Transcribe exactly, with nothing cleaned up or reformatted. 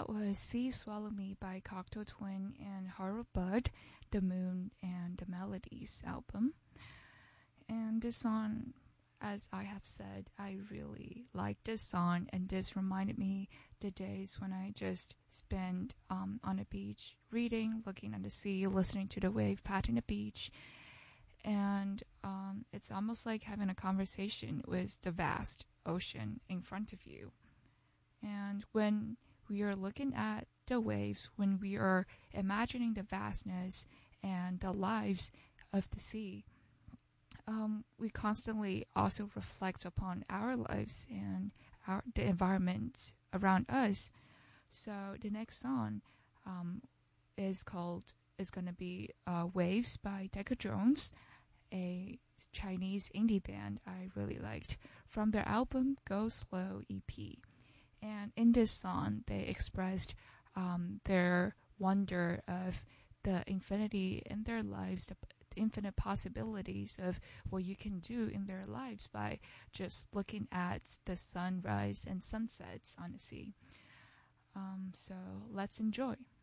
that was Sea Swallow Me by Cocteau Twin and Haru Bud, The Moon and the Melodies album. And this song, as I have said, I really like this song, and this reminded me the days when I just spent um, on the beach reading, looking at the sea, listening to the wave patting the beach. And um, it's almost like having a conversation with the vast ocean in front of you. And when we are looking at the waves, when we are imagining the vastness and the lives of the sea, um, we constantly also reflect upon our lives and our, the environment around us. So the next song um, is called is going to be uh, Waves by Deca Jones, a Chinese indie band I really liked, from their album Go Slow E P. And in this song, they expressed um, their wonder of the infinity in their lives, the infinite possibilities of what you can do in their lives by just looking at the sunrise and sunsets on the sea. Um, so let's enjoy.